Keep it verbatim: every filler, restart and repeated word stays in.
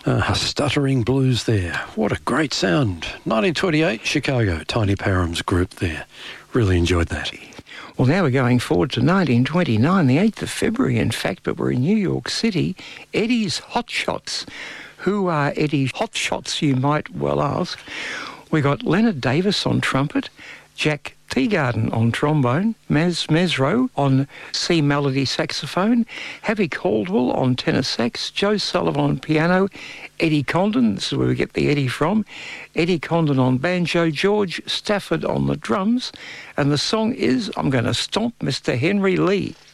Uh, stuttering blues there. What a great sound. nineteen twenty-eight, Chicago, Tiny Parham's group there. Really enjoyed that. Well, now we're going forward to nineteen twenty-nine, the eighth of February, in fact, but we're in New York City. Eddie's Hot Shots. Who are Eddie's Hot Shots, you might well ask? We got Leonard Davis on trumpet, Jack Teagarden on trombone, Maz Mesro on C melody saxophone, Happy Caldwell on tenor sax, Joe Sullivan on piano, Eddie Condon, this is where we get the Eddie from, Eddie Condon on banjo, George Stafford on the drums, and the song is I'm Going to Stomp Mister Henry Lee.